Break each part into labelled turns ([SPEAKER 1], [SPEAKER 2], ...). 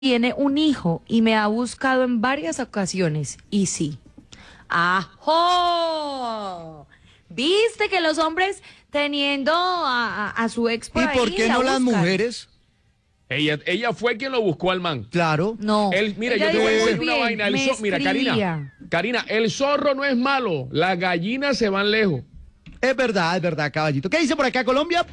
[SPEAKER 1] tiene un hijo y me ha buscado en varias ocasiones. Y sí. ¡Ajo! ¿Viste que los hombres teniendo a su ex por
[SPEAKER 2] ¿Y
[SPEAKER 1] ahí
[SPEAKER 2] por qué
[SPEAKER 1] la
[SPEAKER 2] no las
[SPEAKER 1] buscan?
[SPEAKER 2] mujeres?
[SPEAKER 3] Ella fue quien lo buscó al man.
[SPEAKER 2] Claro.
[SPEAKER 1] No.
[SPEAKER 3] Mira,
[SPEAKER 1] Ella
[SPEAKER 3] yo te voy a
[SPEAKER 1] dijo
[SPEAKER 3] decir
[SPEAKER 1] muy
[SPEAKER 3] una
[SPEAKER 1] bien,
[SPEAKER 3] vaina. Mira,
[SPEAKER 1] escribía.
[SPEAKER 3] Karina, el zorro no es malo. Las gallinas se van lejos.
[SPEAKER 2] Es verdad, caballito. ¿Qué dice por acá Colombia?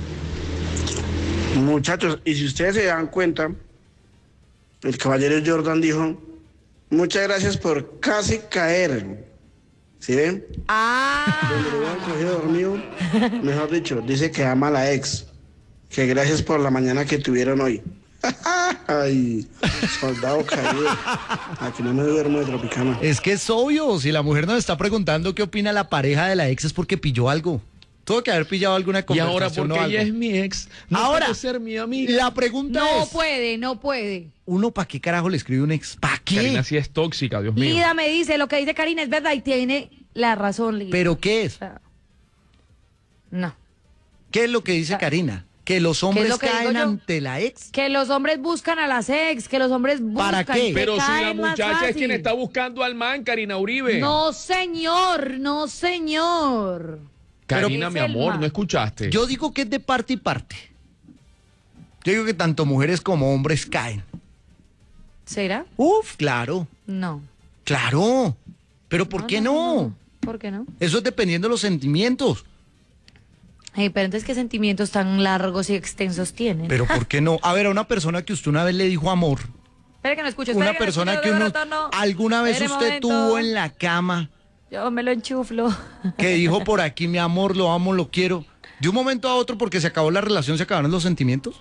[SPEAKER 4] Muchachos, y si ustedes se dan cuenta, el caballero Jordan dijo, muchas gracias por casi caer. ¿Sí ven? Donde lo hubieran cogido dormido, mejor dicho, dice que ama a la ex. Que gracias por la mañana que tuvieron hoy. Ay, soldado caído. Aquí no me duermo de Tropicana.
[SPEAKER 2] Es que es obvio, si la mujer nos está preguntando qué opina la pareja de la ex es porque pilló algo. Tuvo que haber pillado alguna
[SPEAKER 3] Y
[SPEAKER 2] conversación
[SPEAKER 3] ahora,
[SPEAKER 2] o
[SPEAKER 3] porque
[SPEAKER 2] algo.
[SPEAKER 3] ella es mi ex, no
[SPEAKER 2] Ahora,
[SPEAKER 3] puede ser mi amiga.
[SPEAKER 2] La pregunta
[SPEAKER 1] No
[SPEAKER 2] es,
[SPEAKER 1] puede, no puede.
[SPEAKER 2] ¿uno para qué carajo le escribe un ex? ¿Para qué?
[SPEAKER 3] Karina sí es tóxica, Dios mío.
[SPEAKER 1] Lida me dice, lo que dice Karina es verdad y tiene la razón, Lida.
[SPEAKER 2] ¿Pero qué es?
[SPEAKER 1] No.
[SPEAKER 2] ¿Qué es lo que dice Karina? ¿Que los hombres
[SPEAKER 1] lo que digo
[SPEAKER 2] caen
[SPEAKER 1] yo?
[SPEAKER 2] ante la ex?
[SPEAKER 1] Que los hombres buscan a las ex, que los hombres buscan.
[SPEAKER 2] ¿Para qué?
[SPEAKER 1] que
[SPEAKER 3] Pero si la
[SPEAKER 1] caen más
[SPEAKER 3] muchacha es quien
[SPEAKER 1] fácil.
[SPEAKER 3] está buscando al man, Karina Uribe.
[SPEAKER 1] No, señor, no, señor.
[SPEAKER 3] Karina,
[SPEAKER 1] Es
[SPEAKER 3] mi
[SPEAKER 1] el
[SPEAKER 3] amor,
[SPEAKER 1] man.
[SPEAKER 3] ¿no escuchaste?
[SPEAKER 2] Yo digo que es de parte y parte. Yo digo que tanto mujeres como hombres caen.
[SPEAKER 1] ¿Será?
[SPEAKER 2] Uf, claro,
[SPEAKER 1] No.
[SPEAKER 2] claro. Pero ¿por qué no?
[SPEAKER 1] ¿Por qué no?
[SPEAKER 2] Eso es dependiendo de los sentimientos.
[SPEAKER 1] Pero entonces, ¿qué sentimientos tan largos y extensos tienen?
[SPEAKER 2] Pero ¿por qué no? A ver, a una persona que usted una vez le dijo amor,
[SPEAKER 1] Espera que no escuche.
[SPEAKER 2] una persona que uno alguna vez usted tuvo en la cama,
[SPEAKER 1] Yo me lo enchuflo.
[SPEAKER 2] que dijo por aquí mi amor, lo amo, lo quiero, de un momento a otro porque se acabó la relación, se acabaron los sentimientos.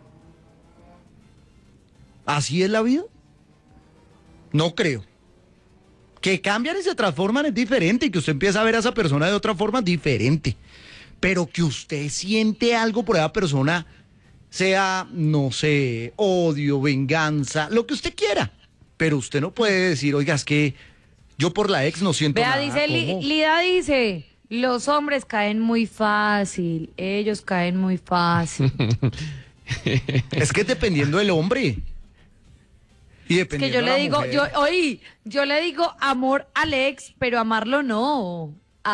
[SPEAKER 2] ¿Así es la vida? No creo. Que cambian y se transforman es diferente y que usted empieza a ver a esa persona de otra forma es diferente. Pero que usted siente algo por esa persona, sea, no sé, odio, venganza, lo que usted quiera. Pero usted no puede decir, oiga, es que yo por la ex no siento
[SPEAKER 1] Vea,
[SPEAKER 2] nada.
[SPEAKER 1] dice,
[SPEAKER 2] ¿cómo?
[SPEAKER 1] Lida dice, los hombres caen muy fácil, ellos caen muy fácil.
[SPEAKER 2] Es que dependiendo del hombre. Y
[SPEAKER 1] Que
[SPEAKER 2] dependiendo
[SPEAKER 1] yo
[SPEAKER 2] de
[SPEAKER 1] le
[SPEAKER 2] la
[SPEAKER 1] digo,
[SPEAKER 2] mujer.
[SPEAKER 1] yo le digo amor al ex, pero amarlo no.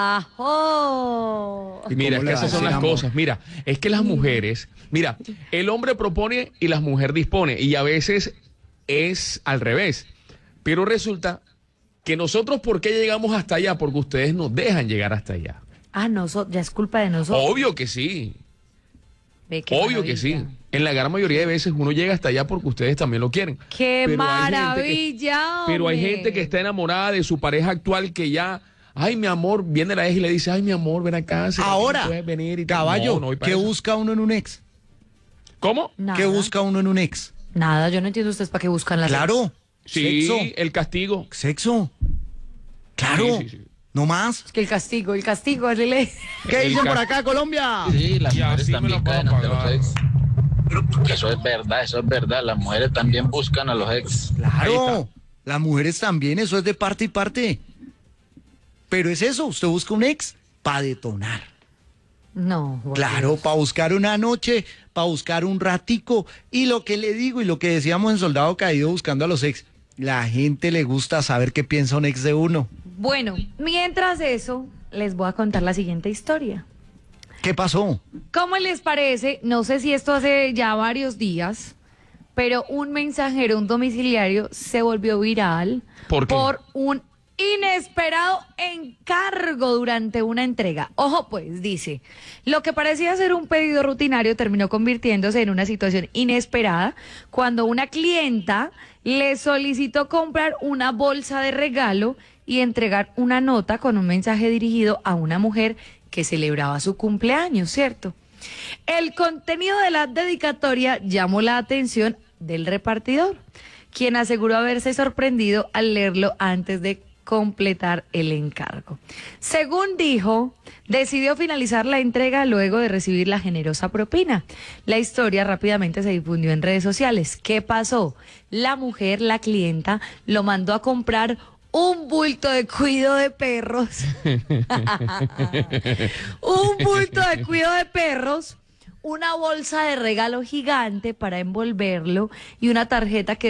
[SPEAKER 1] ¡Ajo!
[SPEAKER 2] ¿Y
[SPEAKER 3] Mira, es
[SPEAKER 2] cómo
[SPEAKER 3] que
[SPEAKER 2] le va a
[SPEAKER 3] esas son
[SPEAKER 2] decir
[SPEAKER 3] las
[SPEAKER 2] amor?
[SPEAKER 3] cosas. Mira, es que las mujeres, mira, el hombre propone y la mujer dispone. Y a veces es al revés. Pero resulta que nosotros, ¿por qué llegamos hasta allá? Porque ustedes nos dejan llegar hasta allá.
[SPEAKER 1] Ya es culpa de nosotros.
[SPEAKER 3] Obvio que sí.
[SPEAKER 1] Ve qué
[SPEAKER 3] Obvio que sí.
[SPEAKER 1] maravilla.
[SPEAKER 3] En la gran mayoría de veces uno llega hasta allá porque ustedes también lo quieren.
[SPEAKER 1] ¡Qué
[SPEAKER 3] Pero hay gente que-
[SPEAKER 1] maravilla!
[SPEAKER 3] Pero hay
[SPEAKER 1] hombre.
[SPEAKER 3] gente que está enamorada de su pareja actual que ya, ay, mi amor, viene la ex y le dice, ay, mi amor, ven acá. ¿será que
[SPEAKER 2] Ahora,
[SPEAKER 3] puedes venir? Y tal?
[SPEAKER 2] caballo,
[SPEAKER 3] No, no voy para
[SPEAKER 2] ¿qué
[SPEAKER 3] eso.
[SPEAKER 2] busca uno en un ex?
[SPEAKER 3] ¿Cómo?
[SPEAKER 1] Nada.
[SPEAKER 2] ¿Qué busca uno en un ex?
[SPEAKER 1] Nada, yo no entiendo ustedes para qué buscan las
[SPEAKER 2] Claro.
[SPEAKER 3] Sí,
[SPEAKER 2] Sexo.
[SPEAKER 3] el castigo.
[SPEAKER 2] Sexo. Claro.
[SPEAKER 3] Sí, sí, sí.
[SPEAKER 2] No más.
[SPEAKER 1] Es que el castigo, Lele.
[SPEAKER 2] ¿Qué
[SPEAKER 3] El
[SPEAKER 2] dicen por
[SPEAKER 3] ca-
[SPEAKER 2] acá, Colombia?
[SPEAKER 5] Sí, las
[SPEAKER 3] Y
[SPEAKER 5] mujeres
[SPEAKER 3] así me
[SPEAKER 5] también
[SPEAKER 3] lo puedo
[SPEAKER 5] caen ante los
[SPEAKER 3] pagar.
[SPEAKER 5] ex. Eso es verdad. Las mujeres también buscan a los ex.
[SPEAKER 3] Ahí
[SPEAKER 2] Claro.
[SPEAKER 3] está.
[SPEAKER 2] Las mujeres también, eso es de parte y parte. Pero es eso, usted busca un ex para detonar.
[SPEAKER 1] No. por
[SPEAKER 2] Claro,
[SPEAKER 1] Dios.
[SPEAKER 2] para buscar una noche, para buscar un ratico. Y lo que le digo y lo que decíamos en Soldado Caído buscando a los ex, la gente le gusta saber qué piensa un ex de uno.
[SPEAKER 1] Bueno, mientras eso, les voy a contar la siguiente historia.
[SPEAKER 2] ¿Qué pasó?
[SPEAKER 1] ¿Cómo les parece? No sé si esto hace ya varios días, pero un mensajero, un domiciliario, se volvió viral
[SPEAKER 3] ¿Por qué?
[SPEAKER 1] por un inesperado encargo durante una entrega. Ojo, pues, dice, lo que parecía ser un pedido rutinario terminó convirtiéndose en una situación inesperada cuando una clienta le solicitó comprar una bolsa de regalo y entregar una nota con un mensaje dirigido a una mujer que celebraba su cumpleaños, ¿cierto? El contenido de la dedicatoria llamó la atención del repartidor, quien aseguró haberse sorprendido al leerlo antes de completar el encargo. Según dijo, decidió finalizar la entrega luego de recibir la generosa propina. La historia rápidamente se difundió en redes sociales. ¿Qué pasó? La mujer, la clienta, lo mandó a comprar un bulto de cuido de perros. Un bulto de cuido de perros, una bolsa de regalo gigante para envolverlo y una tarjeta que